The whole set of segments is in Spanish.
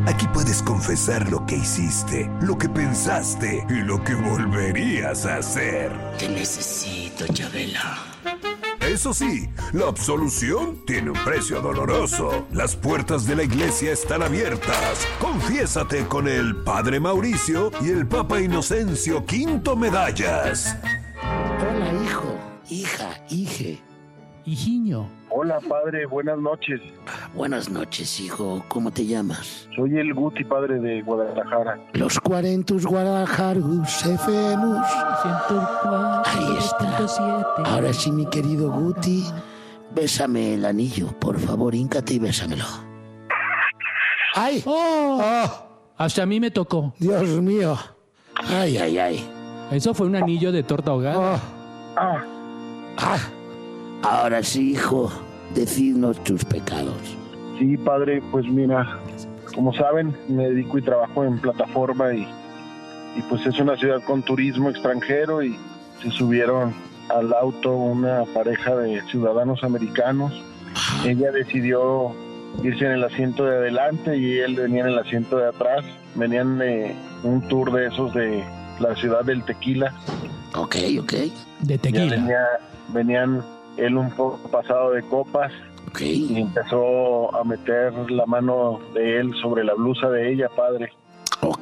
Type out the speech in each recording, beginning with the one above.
Aquí puedes confesar lo que hiciste, lo que pensaste y lo que volverías a hacer. Te necesito, Chabela. Eso sí, la absolución tiene un precio doloroso. Las puertas de la iglesia están abiertas. Confiésate con el Padre Mauricio y el Papa Inocencio V Medallas. Hola, hijo, hija, hije, hijiño. Hola, padre, buenas noches. Buenas noches, hijo. ¿Cómo te llamas? Soy el Guti, padre de Guadalajara. Los Cuarentus Guadalajarus FM. Ahí está. Ahora sí, mi querido Guti, bésame el anillo, por favor, híncate y bésamelo. ¡Ay! Hasta a mí me tocó. Dios mío. Ay, ay, ay. Eso fue un anillo de torta ahogada. Ahora sí, hijo, decidnos tus pecados. Sí, padre, pues mira, como saben, me dedico y trabajo en plataforma y pues es una ciudad con turismo extranjero y se subieron al auto una pareja de ciudadanos americanos. Ella decidió irse en el asiento de adelante y él venía en el asiento de atrás. Venían de un tour de esos de la ciudad del tequila. Ok. De tequila. Venían él un poco pasado de copas. Ok. Y empezó a meter la mano de él sobre la blusa de ella, padre. Ok.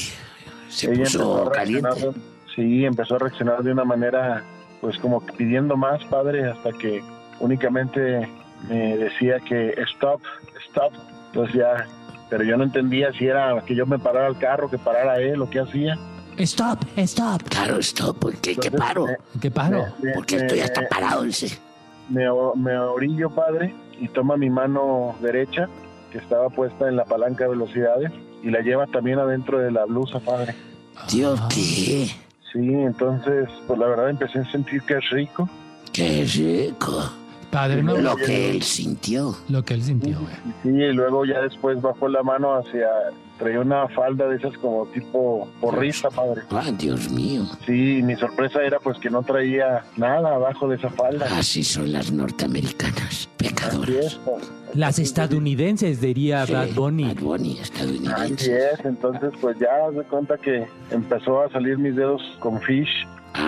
Se Ella puso caliente. Sí, empezó a reaccionar de una manera, pues como pidiendo más, padre, hasta que únicamente me decía que stop. Entonces ya, pero yo no entendía si era que yo me parara al carro, que parara él o qué hacía. Stop. Claro, stop. ¿Por qué? ¿Qué paro? ¿Qué paro? Porque estoy hasta parado, ese. Me orillo, padre, y toma mi mano derecha, que estaba puesta en la palanca de velocidades, y la lleva también adentro de la blusa, padre. Dios, ¿qué? Sí, entonces, pues la verdad empecé a sentir que es rico. Qué rico. Padre, no. Lo que él sintió. Lo que él sintió, güey. Sí, y luego ya después bajó la mano hacia... Traía una falda de esas como tipo porrista, padre. Ay, Dios mío. Sí, mi sorpresa era pues que no traía nada abajo de esa falda. Así son las norteamericanas, Así pecadoras. es, Las estadounidenses, diría Sí, Bad Bunny. Bad Bunny, así estadounidense. es, entonces pues ya se cuenta que empezó a salir mis dedos con fish.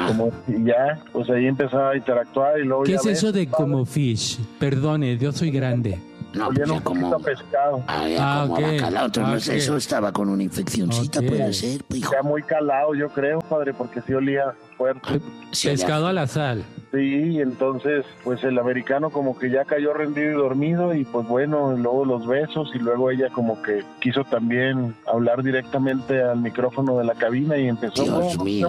Y ya, pues ahí empezó a interactuar y luego ¿Qué ya es ves, eso de padre, como fish? Perdone, yo soy grande. No, olían pues un ya poquito como... a pescado. ya como ok. bacalao, no sé, Ok. eso estaba con una infeccioncita, Ok. puede ser, hijo. Ya muy calado, yo creo, padre, porque sí olía fuerte. Sí, Pescado a la sal. Sí, entonces, pues el americano como que ya cayó rendido y dormido y pues bueno, luego los besos y luego ella como que quiso también hablar directamente al micrófono de la cabina y empezó... Dios mío.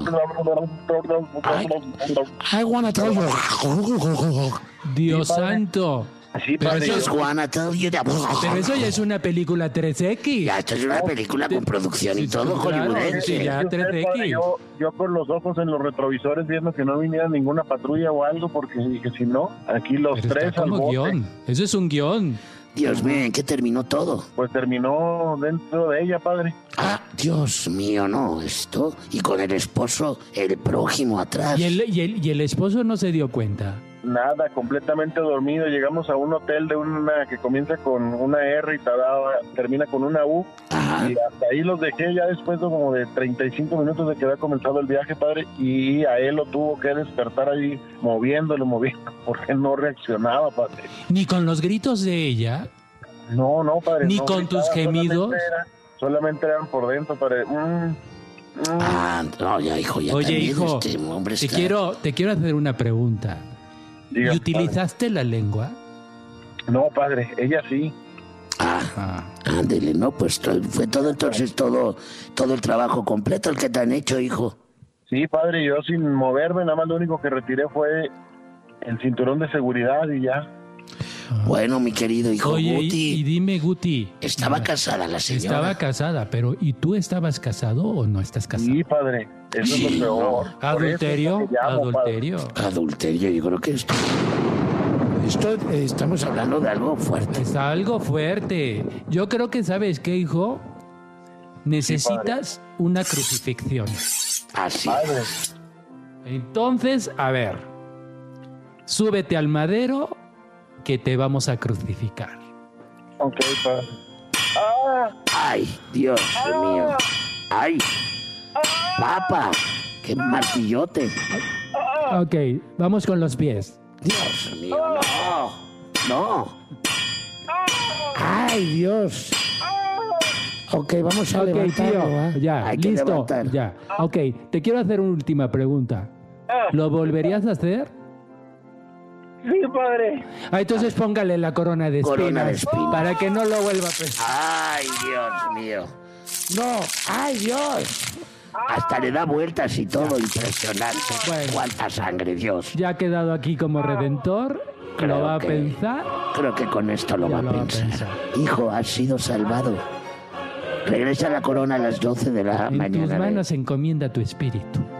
I wanna tell you. Dios Sí, padre. santo. Sí, Pero padre, eso Just wanna tell you that. Pero eso ya es una película 3X. Ya, esto es una película con producción y Sí, todo claro, hollywoodense. sí, ya. yo sé, 3X. padre, yo con los ojos en los retrovisores viendo que no viniera ninguna patrulla o algo porque dije, si no, aquí los Pero tres está al como bote. guión. Eso es un guión. Dios mío, ¿en qué terminó todo? Pues terminó dentro de ella, padre. Ah, Dios mío, no, esto. Y con el esposo, el prójimo atrás. Y el esposo no se dio cuenta. Nada, completamente dormido. Llegamos a un hotel de una que comienza con una R y termina con una U. Ajá. Y hasta ahí los dejé ya después de como de 35 minutos de que había comenzado el viaje, padre. Y a él lo tuvo que despertar ahí moviéndolo, porque no reaccionaba, padre. Ni con los gritos de ella. No, padre. Ni no con tus gritaba, gemidos. Solamente eran por dentro, padre. Ah, no, ya, hijo, ya Oye, también hijo, este hombre te está... quiero hacer una pregunta. Diga, ¿Y utilizaste la lengua? padre. No, padre, ella sí. Ah, ándele, no, pues fue todo entonces, todo el trabajo completo el que te han hecho, hijo. Sí, padre, yo sin moverme, nada más lo único que retiré fue el cinturón de seguridad y ya. Bueno, mi querido hijo Oye, Guti, y dime, Guti. estaba casada la señora. Estaba casada, pero ¿y tú estabas casado o no estás casado? Sí, padre, eso Sí, es lo peor. no. Por ¿Adulterio? eso es que llamo, padre. ¿Adulterio? Adulterio, yo creo que esto estamos hablando de algo fuerte. Es algo fuerte. Yo creo que, ¿sabes qué, hijo? Necesitas una crucifixión. Así. Padre, Entonces, a ver, súbete al madero que te vamos a crucificar. ok, padre. ¡Ay, Dios mío! ¡Ay! ¡Papa! ¡Qué martillote! Ok, vamos con los pies. ¡Dios mío! ¡No! ¡Ay, Dios! Ok, vamos a levantarlo. Tío, ya, Hay que listo. levantar. Ya. Ok, te quiero hacer una última pregunta. ¿Lo volverías a hacer? Sí, padre. Entonces póngale la corona de espinas. Corona de espinas. Para que no lo vuelva a pensar. ¡Ay, Dios mío! ¡No! ¡Ay, Dios! Hasta le da vueltas y todo, impresionante. Bueno. ¡Cuánta sangre, Dios! Ya ha quedado aquí como redentor. Creo Lo va a que- pensar. Creo que con esto lo Ya va lo a va a pensar. pensar. Hijo, has sido salvado. Regresa la corona a las 12 de la En tus mañana. manos encomienda tu espíritu.